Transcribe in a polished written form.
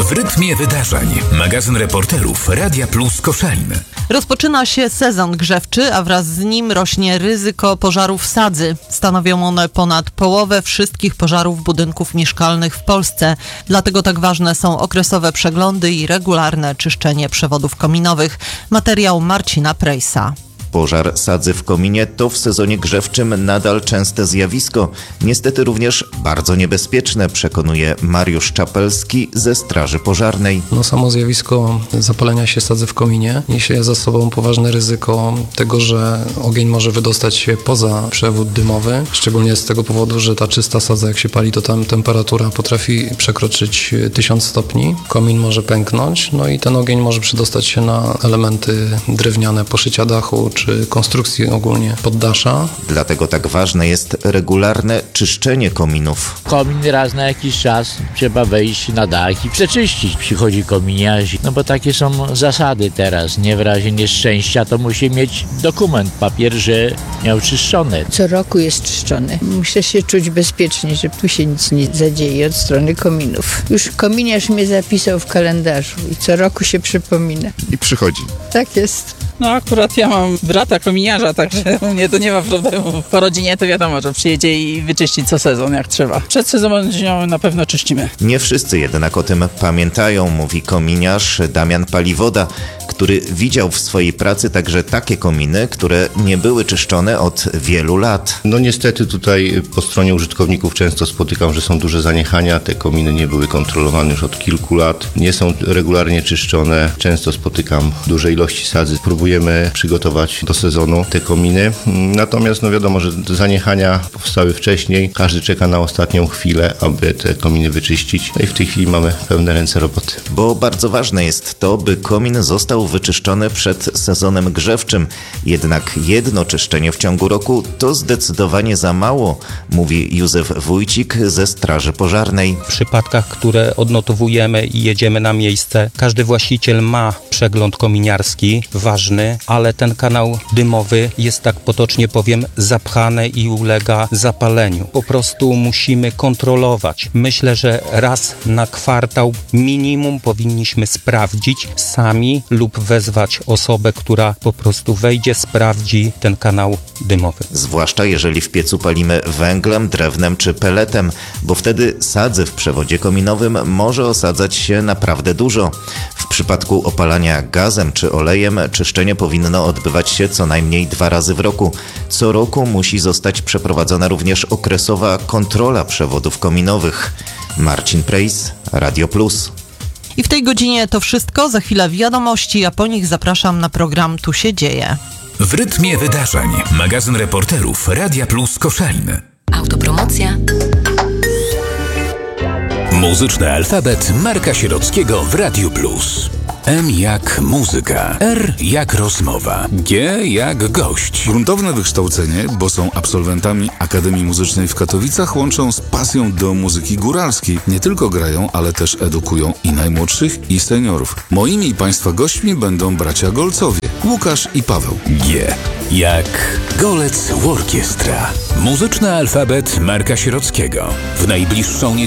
W rytmie wydarzeń. Magazyn reporterów Radia Plus Koszalin. Rozpoczyna się sezon grzewczy, a wraz z nim rośnie ryzyko pożarów sadzy. Stanowią one ponad połowę wszystkich pożarów budynków mieszkalnych w Polsce. Dlatego tak ważne są okresowe przeglądy i regularne czyszczenie przewodów kominowych. Materiał Marcina Prejsa. Pożar sadzy w kominie to w sezonie grzewczym nadal częste zjawisko. Niestety również bardzo niebezpieczne, przekonuje Mariusz Czapelski ze Straży Pożarnej. Samo zjawisko zapalenia się sadzy w kominie niesie za sobą poważne ryzyko tego, że ogień może wydostać się poza przewód dymowy. Szczególnie z tego powodu, że ta czysta sadza jak się pali, to tam temperatura potrafi przekroczyć 1000 stopni. Komin może pęknąć, i ten ogień może przedostać się na elementy drewniane, poszycia dachu, czy konstrukcji ogólnie poddasza. Dlatego tak ważne jest regularne czyszczenie kominów. Komin raz na jakiś czas trzeba wejść na dach i przeczyścić. Przychodzi kominiarz, bo takie są zasady teraz. Nie w razie nieszczęścia to musi mieć dokument, papier, że miał czyszczone. Co roku jest czyszczony. Muszę się czuć bezpiecznie, że tu się nic nie zadzieje od strony kominów. Już kominiarz mnie zapisał w kalendarzu i co roku się przypomina. I przychodzi. Tak jest. Akurat ja mam brata kominiarza, także u mnie to nie ma problemu. Po rodzinie to wiadomo, że przyjedzie i wyczyści co sezon jak trzeba. Przed sezonem na pewno czyścimy. Nie wszyscy jednak o tym pamiętają, mówi kominiarz Damian Paliwoda, który widział w swojej pracy także takie kominy, które nie były czyszczone od wielu lat. Niestety tutaj po stronie użytkowników często spotykam, że są duże zaniechania. Te kominy nie były kontrolowane już od kilku lat. Nie są regularnie czyszczone. Często spotykam duże ilości sadzy. Próbujemy przygotować do sezonu te kominy. Natomiast wiadomo, że zaniechania powstały wcześniej. Każdy czeka na ostatnią chwilę, aby te kominy wyczyścić. I w tej chwili mamy pełne ręce roboty. Bo bardzo ważne jest to, by komin został wyczyszczony przed sezonem grzewczym. Jednak jedno czyszczenie w ciągu roku to zdecydowanie za mało, mówi Józef Wójcik ze Straży Pożarnej. W przypadkach, które odnotowujemy i jedziemy na miejsce, każdy właściciel ma przegląd kominiarski, ważny, ale ten kanał dymowy jest, tak potocznie powiem, zapchany i ulega zapaleniu. Po prostu musimy kontrolować. Myślę, że raz na kwartał minimum powinniśmy sprawdzić sami lub wezwać osobę, która po prostu wejdzie, sprawdzi ten kanał dymowy. Zwłaszcza jeżeli w piecu palimy węglem, drewnem czy peletem, bo wtedy sadzy w przewodzie kominowym może osadzać się naprawdę dużo. W przypadku opalania gazem czy olejem czyszczenie powinno odbywać się co najmniej 2 razy w roku. Co roku musi zostać przeprowadzona również okresowa kontrola przewodów kominowych. Marcin Prejs, Radio Plus. I w tej godzinie to wszystko. Za chwilę wiadomości, a po nich zapraszam na program Tu się dzieje. W rytmie wydarzeń. Magazyn reporterów Radia Plus Koszalin. Autopromocja. Muzyczny alfabet Marka Sierockiego w Radiu Plus. M jak muzyka, R jak rozmowa, G jak gość. Gruntowne wykształcenie, bo są absolwentami Akademii Muzycznej w Katowicach, łączą z pasją do muzyki góralskiej. Nie tylko grają, ale też edukują i najmłodszych, i seniorów. Moimi i Państwa gośćmi będą bracia Golcowie, Łukasz i Paweł. G jak Golec Orkiestra. Muzyczny alfabet Marka Sierockiego. W najbliższą niedzielę